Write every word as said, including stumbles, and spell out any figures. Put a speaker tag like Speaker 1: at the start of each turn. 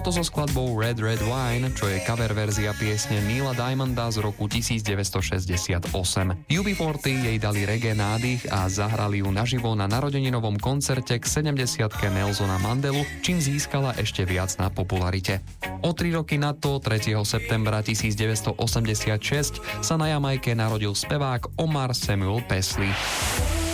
Speaker 1: to so skladbou Red Red Wine, čo je cover verzia piesne Neila Diamonda z roku devätnásťstošesťdesiatosem. ú bé štyridsať jej dali reggae nádych a zahrali ju naživo na narodeninovom koncerte k sedemdesiatke Nelsona Mandelu, čím získala ešte viac na popularite. O tri roky na to, tretieho septembra devätnásťstoosemdesiatšesť, sa na Jamajke narodil spevák Omar Samuel Pesley.